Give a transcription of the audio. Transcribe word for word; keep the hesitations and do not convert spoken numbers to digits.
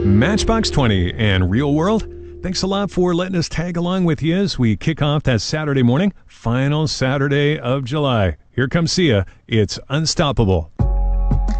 Matchbox twenty and Real World, thanks a lot for letting us tag along with you as we kick off that Saturday morning, final Saturday of July. Here comes Sia. It's Unstoppable.